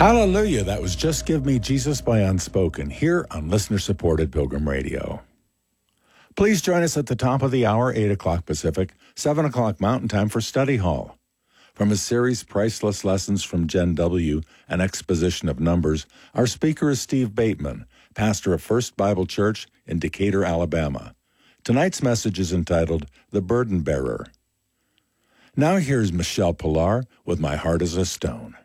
Hallelujah. That was Just Give Me Jesus by Unspoken here on listener-supported Pilgrim Radio. Please join us at the top of the hour, 8 o'clock Pacific, 7 o'clock Mountain Time for Study Hall. From his series Priceless Lessons from Gen W, an exposition of numbers, our speaker is Steve Bateman, pastor of First Bible Church in Decatur, Alabama. Tonight's message is entitled The Burden Bearer. Now here's Michelle Pillar with My Heart is a Stone.